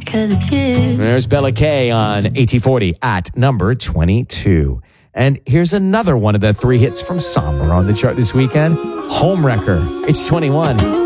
'cause it's you. There's Bella K on AT40 at number 22. And here's another one of the 3 hits from Somber on the chart this weekend. Homewrecker. It's 21.